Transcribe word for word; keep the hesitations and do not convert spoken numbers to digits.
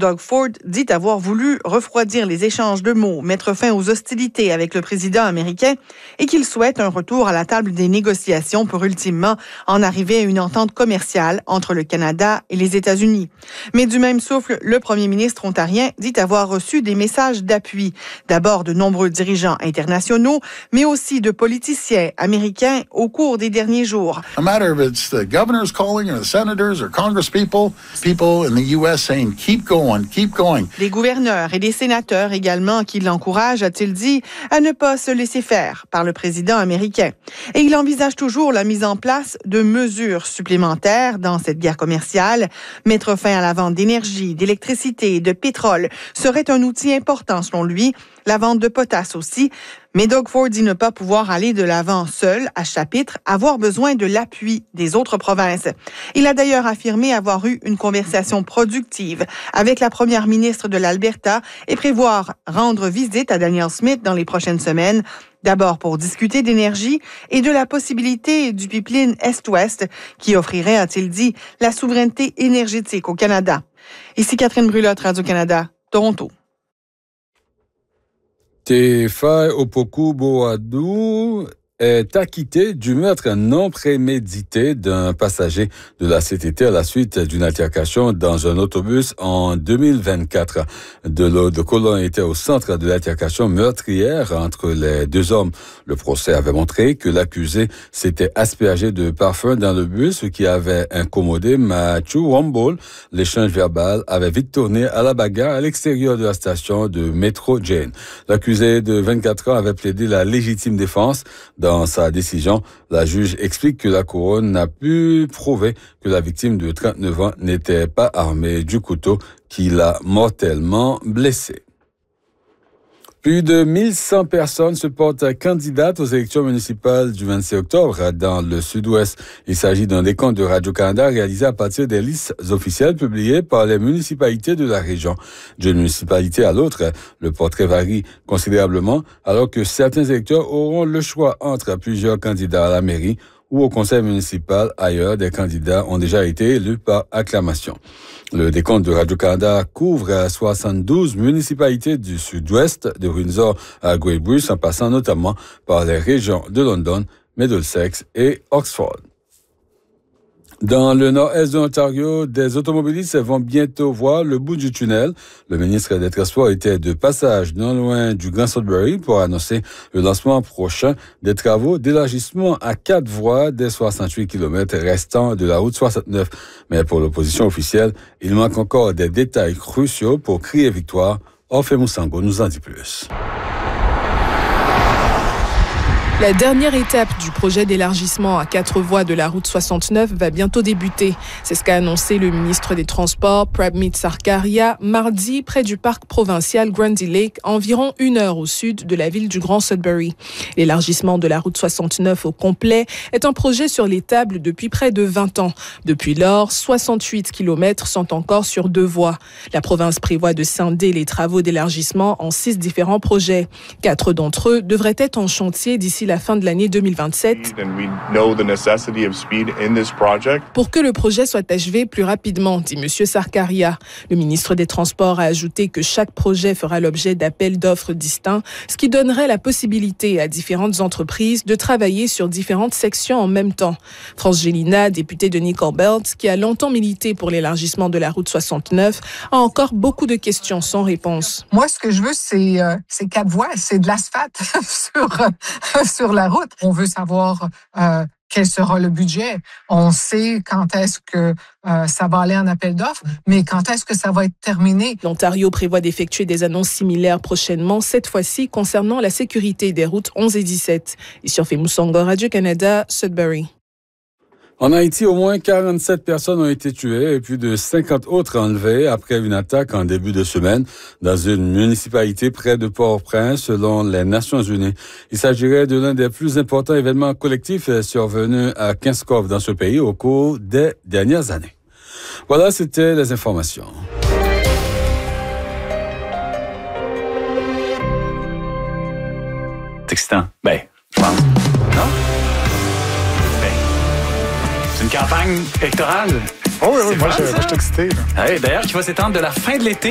Doug Ford dit avoir voulu refroidir les échanges de mots, mettre fin aux hostilités avec le président américain et qu'il souhaite un retour à la table des négociations pour ultimement en arriver à une entente commerciale entre le Canada et les États-Unis. Mais du même souffle, le premier ministre ontarien dit avoir reçu des messages d'appui, d'abord de nombreux dirigeants internationaux, mais aussi de politiciens américains au cours des derniers jours. No matter if it's the governors calling or the senators or congresspeople, people in the U S saying keep going, keep going. Des gouverneurs et des sénateurs également qui l'encouragent, a-t-il dit, à ne pas se laisser faire par le président américain. Et il envisage toujours la mise en place de mesures supplémentaires dans cette guerre commerciale. Mettre fin à la vente d'énergie, d'électricité et de pétrole serait un outil important selon lui. La vente de potasse aussi. Mais Doug Ford dit ne pas pouvoir aller de l'avant seul, à chapitre, avoir besoin de l'appui des autres provinces. Il a d'ailleurs affirmé avoir eu une conversation productive avec la première ministre de l'Alberta et prévoir rendre visite à Danielle Smith dans les prochaines semaines. D'abord pour discuter d'énergie et de la possibilité du pipeline Est-Ouest qui offrirait, a-t-il dit, la souveraineté énergétique au Canada. Ici Catherine Brulotte, Radio-Canada, Toronto. Tefai Opoku-Boadou est acquitté du meurtre non prémédité d'un passager de la C T T à la suite d'une altercation dans un autobus en deux mille vingt-quatre. De l'eau de Colon était au centre de l'altercation meurtrière entre les deux hommes. Le procès avait montré que l'accusé s'était aspergé de parfum dans le bus, ce qui avait incommodé Matthew Womble. L'échange verbal avait vite tourné à la bagarre à l'extérieur de la station de métro Jane. L'accusé de vingt-quatre ans avait plaidé la légitime défense. Dans sa décision, la juge explique que la couronne n'a pu prouver que la victime de trente-neuf ans n'était pas armée du couteau qui l'a mortellement blessé. Plus de mille cent personnes se portent candidates aux élections municipales du vingt-six octobre dans le sud-ouest. Il s'agit d'un décompte de Radio-Canada réalisé à partir des listes officielles publiées par les municipalités de la région. D'une municipalité à l'autre, le portrait varie considérablement alors que certains électeurs auront le choix entre plusieurs candidats à la mairie ou au conseil municipal. Ailleurs, des candidats ont déjà été élus par acclamation. Le décompte de Radio-Canada couvre soixante-douze municipalités du sud-ouest, de Windsor à Great Bruce, en passant notamment par les régions de London, Middlesex et Oxford. Dans le nord-est de l'Ontario, des automobilistes vont bientôt voir le bout du tunnel. Le ministre des Transports était de passage non loin du Grand Sudbury pour annoncer le lancement prochain des travaux d'élargissement à quatre voies des soixante-huit kilomètres restants de la route soixante-neuf. Mais pour l'opposition officielle, il manque encore des détails cruciaux pour crier victoire. Orphée Moussango nous en dit plus. La dernière étape du projet d'élargissement à quatre voies de la route soixante-neuf va bientôt débuter. C'est ce qu'a annoncé le ministre des Transports, Prabmeet Sarkaria, mardi près du parc provincial Grundy Lake, environ une heure au sud de la ville du Grand Sudbury. L'élargissement de la route soixante-neuf au complet est un projet sur les tables depuis près de vingt ans. Depuis lors, soixante-huit kilomètres sont encore sur deux voies. La province prévoit de scinder les travaux d'élargissement en six différents projets. Quatre d'entre eux devraient être en chantier d'ici la fin de l'année deux mille vingt-sept. Pour que le projet soit achevé plus rapidement, dit M. Sarkaria. Le ministre des Transports a ajouté que chaque projet fera l'objet d'appels d'offres distincts, ce qui donnerait la possibilité à différentes entreprises de travailler sur différentes sections en même temps. France Gélina, députée de Nickel Belt, qui a longtemps milité pour l'élargissement de la route soixante-neuf, a encore beaucoup de questions sans réponse. Moi, ce que je veux, c'est, euh, c'est quatre voies, c'est de l'asphalte sur, euh, sur la route. On veut savoir euh, quel sera le budget. On sait quand est-ce que euh, ça va aller en appel d'offres, mais quand est-ce que ça va être terminé. L'Ontario prévoit d'effectuer des annonces similaires prochainement, cette fois-ci concernant la sécurité des routes onze et dix-sept. Ici, on fait Moussango, Radio-Canada, Sudbury. En Haïti, au moins quarante-sept personnes ont été tuées et plus de cinquante autres enlevées après une attaque en début de semaine dans une municipalité près de Port-au-Prince, selon les Nations Unies. Il s'agirait de l'un des plus importants événements collectifs survenus à Kinskov dans ce pays au cours des dernières années. Voilà, c'était les informations. C'est excitant. Ben, je pense. Non? Une campagne électorale. Oh oui, oui, moi, je, moi je suis excité. Hey, d'ailleurs, qui va s'étendre de la fin de l'été